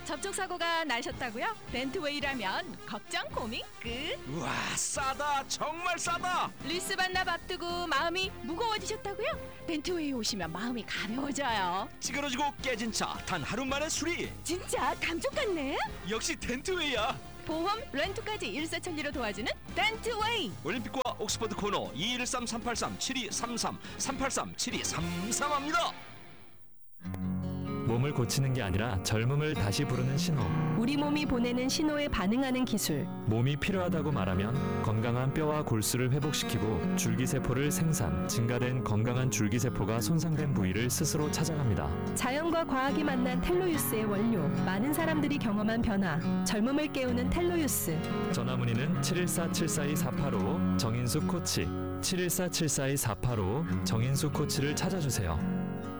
접촉사고가 나셨다고요? 벤트웨이라면 걱정 고민 끝. 우와, 싸다. 정말 싸다. 리스 반납 앞두고 마음이 무거워지셨다고요? 벤트웨이 오시면 마음이 가벼워져요. 찌그러지고 깨진 차 단 하루 만에 수리. 진짜 감쪽 같네. 역시 덴트웨이야. 보험, 렌트까지 일사천리로 도와주는 벤트웨이. 올림픽과 옥스퍼드 코너 213-383-7233 383-7233합니다. 몸을 고치는 게 아니라 젊음을 다시 부르는 신호. 우리 몸이 보내는 신호에 반응하는 기술. 몸이 필요하다고 말하면 건강한 뼈와 골수를 회복시키고 줄기세포를 생산, 증가된 건강한 줄기세포가 손상된 부위를 스스로 찾아갑니다. 자연과 과학이 만난 텔로유스의 원료. 많은 사람들이 경험한 변화. 젊음을 깨우는 텔로유스. 전화문의는 714-742-485 정인수 코치, 714-742-485 정인수 코치를 찾아주세요.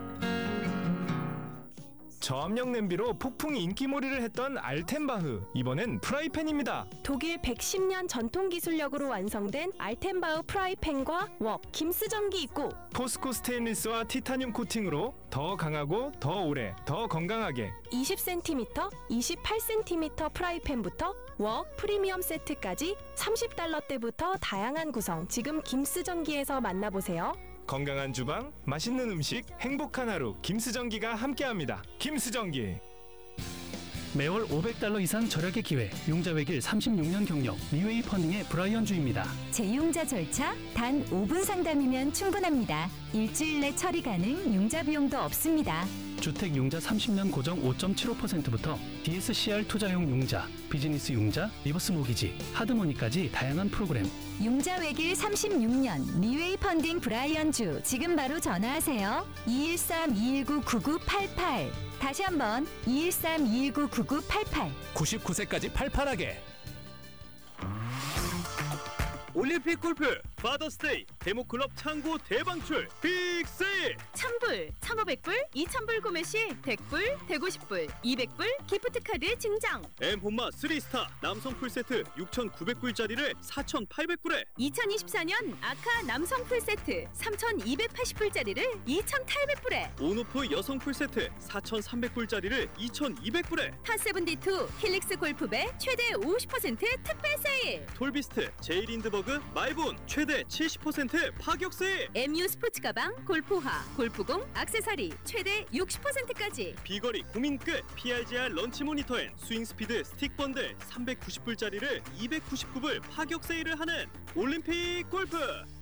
저압력 냄비로 폭풍 인기몰이를 했던 알텐바흐, 이번엔 프라이팬입니다. 독일 110년 전통 기술력으로 완성된 알텐바흐 프라이팬과 웍, 김스전기 있고 포스코 스테인리스와 티타늄 코팅으로 더 강하고 더 오래, 더 건강하게 20cm, 28cm 프라이팬부터 웍 프리미엄 세트까지 30달러대부터 다양한 구성. 지금 김스전기에서 만나보세요. 건강한 주방, 맛있는 음식, 행복한 하루. 김스전기가 함께합니다. 김스전기. 매월 $500 이상 절약의 기회. 융자 외길 36년 경력 리웨이 펀딩의 브라이언 주입니다. 재융자 절차 단 5분 상담이면 충분합니다. 일주일 내 처리 가능, 융자 비용도 없습니다. 주택 융자 30년 고정 5.75%부터 DSCR 투자용 융자, 비즈니스 융자, 리버스 모기지, 하드머니까지 다양한 프로그램. 융자 외길 36년 리웨이 펀딩 브라이언주. 지금 바로 전화하세요. 213-219-9988. 다시 한번 213-219-9988. 99세까지 팔팔하게. 올림픽 골프 파더스데이 데모클럽 창고 대방출 빅세일. 1000불, 1500불, 2000불 구매 시 100불, 150불, 200불 기프트카드 증정. 엠본마 3스타 남성 풀세트 6,900불짜리를 4,800불에 2024년 아카 남성 풀세트 3280불짜리를 2800불에 온오프 여성 풀세트 4,300불짜리를 2,200불에 타7D2 힐릭스 골프배 최대 50% 특별 세일. 톨비스트 제이린드버그 마이본 최대 70% 파격 세일. MU 스포츠 가방, 골프화, 골프공, 액세서리 최대 60%까지. 비거리 고민 끝 PRGR 런치 모니터 앤 스윙 스피드 스틱 번들 390불짜리를 299불 파격 세일을 하는 올림픽 골프.